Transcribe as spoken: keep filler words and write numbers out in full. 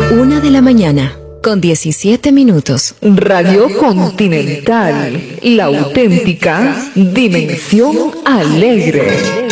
Una de la mañana, con diecisiete minutos. Radio Continental, la auténtica Dimensión Alegre.